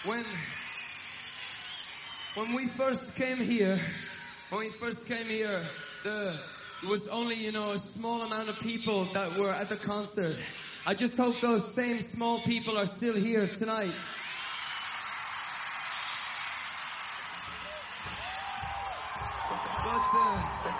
when we first came here, there was only, a small amount of people that were at the concert. I just hope those same small people are still here tonight. But